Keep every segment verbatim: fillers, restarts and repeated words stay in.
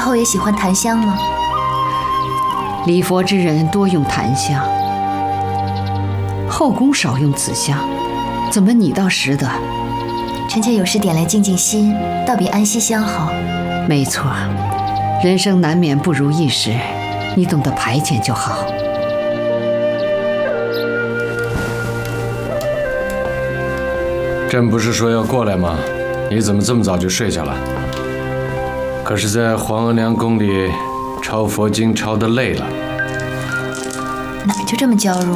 后也喜欢檀香吗？ 礼佛之人多用檀香，后宫少用此香，怎么你倒识得？ 臣妾有时点来静静心，倒比安息香好。 没错，人生难免不如意时，你懂得排遣就好。 朕不是说要过来吗？你怎么这么早就睡下了？可是，在皇额娘宫里抄佛经抄得累了。 哪就这么娇弱？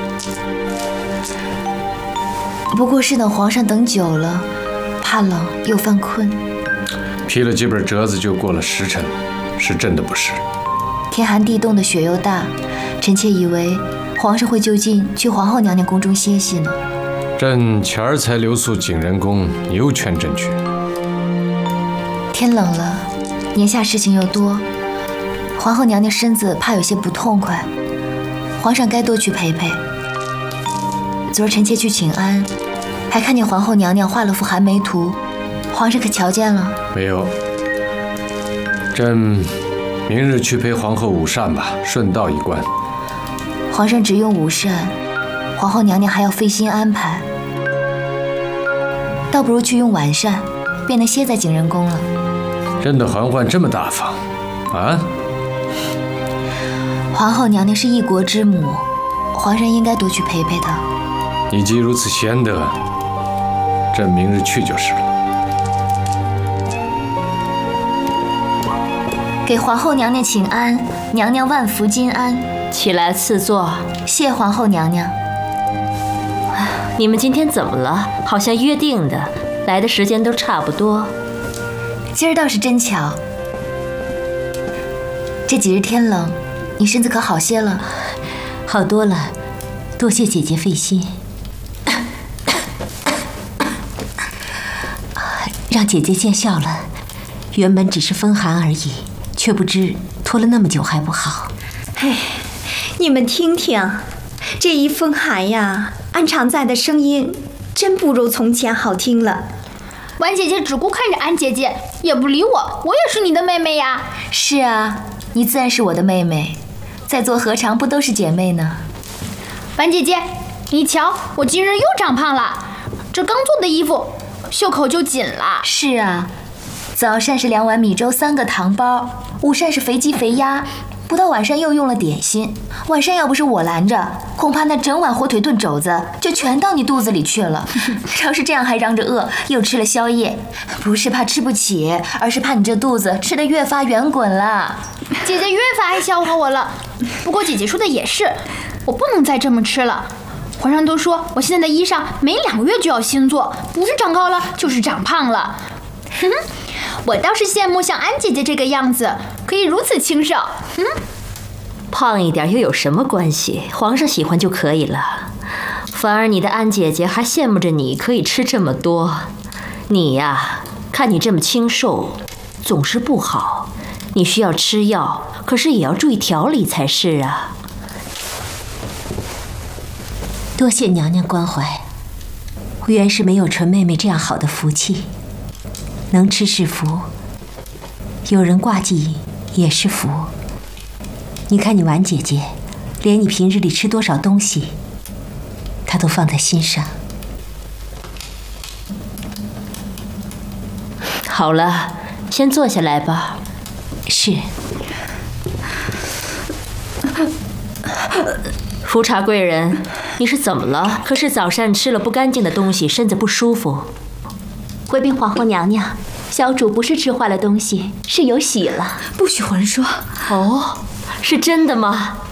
不过是等皇上等久了，怕冷又犯困。 批了几本折子就过了时辰了，是朕的不是。 天寒地冻的雪又大，臣妾以为皇上会就近去皇后娘娘宫中歇息呢。 朕前儿才留宿景仁宫，你又劝朕去。 天冷了，年下事情又多，皇后娘娘身子怕有些不痛快，皇上该多去陪陪。昨儿臣妾去请安，还看见皇后娘娘画了幅寒梅图，皇上可瞧见了？ 没有。朕明日去陪皇后午膳吧，顺道一观。 皇上只用午膳，皇后娘娘还要费心安排，倒不如去用晚膳，便能歇在景仁宫了。 朕的嬛嬛这么大方，啊？ 皇后娘娘是一国之母，皇上应该多去陪陪她。 你既如此贤德，朕明日去就是了。 给皇后娘娘请安，娘娘万福金安。 起来赐座。 谢皇后娘娘。 你们今天怎么了？好像约定的，来的时间都差不多。 今儿倒是真巧。这几日天冷，你身子可好些了？ 好多了，多谢姐姐费心。让姐姐见笑了，原本只是风寒而已，却不知拖了那么久还不好。 哎，你们听听，这一风寒呀，安常在的声音真不如从前好听了。 婉姐姐只顾看着安姐姐，也不理我，我也是你的妹妹呀。 是啊，你自然是我的妹妹，在座何尝不都是姐妹呢？ 婉姐姐，你瞧，我今日又长胖了，这刚做的衣服袖口就紧了。 是啊，早膳是两碗米粥三个糖包，午膳是肥鸡肥鸭，不到晚膳又用了点心。晚膳要不是我拦着，恐怕那整碗火腿炖肘子就全到你肚子里去了。要是这样还嚷着饿，又吃了宵夜，不是怕吃不起，而是怕你这肚子吃得越发圆滚了。 姐姐越发爱笑话我了。不过姐姐说的也是，我不能再这么吃了。皇上都说我现在的衣裳没两个月就要新做，不是长高了就是长胖了。哼哼，我倒是羡慕像安姐姐这个样子，可以如此清瘦。哼， 胖一点又有什么关系？皇上喜欢就可以了。反而你的安姐姐还羡慕着你可以吃这么多。你呀，看你这么清瘦，总是不好。你需要吃药，可是也要注意调理才是啊。 多谢娘娘关怀，我原是没有纯妹妹这样好的福气。能吃是福，有人挂记也是福。你看你婉姐姐，连你平日里吃多少东西，她都放在心上。 好了，先坐下来吧。 是。 福茶贵人，你是怎么了？可是早膳吃了不干净的东西，身子不舒服。 回禀皇后娘娘，小主不是吃坏了东西，是有喜了。 不许还说。 哦，是真的吗？